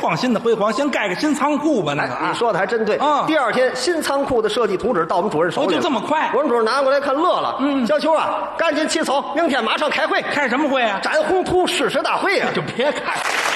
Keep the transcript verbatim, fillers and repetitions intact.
创新的辉煌，先盖个新仓库吧，那个啊。 你说的还真对啊第二天新仓库的设计图纸到我们主任手里了， 哦就这么快我们主任拿过来看乐了。 嗯小秋啊，赶紧起草，明天马上开会， 开什么会啊？ 展宏图誓师大会啊！ 就别开。